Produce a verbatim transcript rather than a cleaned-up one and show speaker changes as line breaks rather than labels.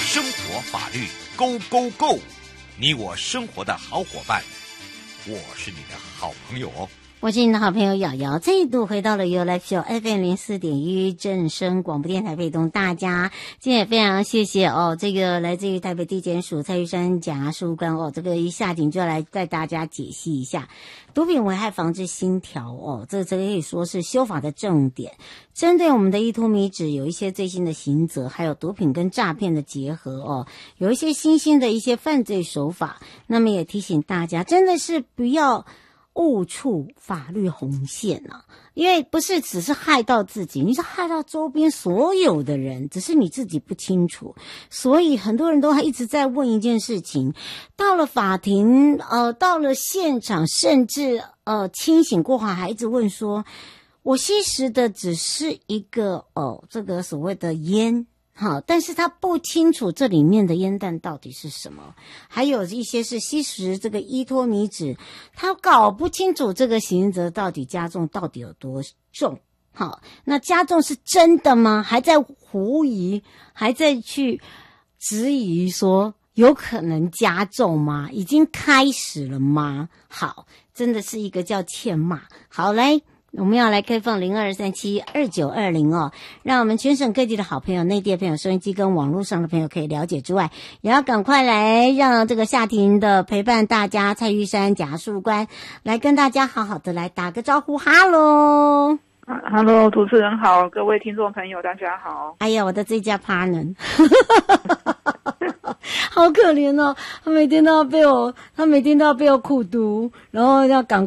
生活法律 Go Go Go， 你我生活的好伙伴，我是你的好朋友哦。
我是你的好朋友瑶瑶，再度回到了 You Life Show F M 零四点一正声广播电台，陪同大家。今天也非常谢谢哦，这个来自于台北地检署蔡玉山检察事务官哦，这个一下庭就要来带大家解析一下毒品危害防治新条哦，这这个可以说是修法的重点。针对我们的依托米脂有一些最新的刑责，还有毒品跟诈骗的结合哦，有一些新兴的一些犯罪手法。那么也提醒大家，真的是不要误触法律红线啊，因为不是只是害到自己，你是害到周边所有的人，只是你自己不清楚。所以很多人都还一直在问一件事情，到了法庭呃，到了现场，甚至呃清醒过后还一直问说，我吸食的只是一个哦这个所谓的烟，好，但是他不清楚这里面的烟弹到底是什么，还有一些是吸食这个依托米脂，他搞不清楚这个刑责到底加重到底有多重。好，那加重是真的吗？还在狐疑，还在去质疑说有可能加重吗？已经开始了吗？好，真的是一个叫欠骂。好，来我们要来开放零二三七二九二零哦，让我们全省各地的好朋友、内地的朋友、收音机跟网络上的朋友可以了解之外，也要赶快来让这个夏庭的陪伴大家，蔡玉山检察事务官来跟大家好好的来打个招呼，哈喽。
哈喽，主持人好，各位听众朋友大家好。
哎呀，我的最佳 partner 好可怜哦，他每天都要被我他每天都要被我苦读，然后要赶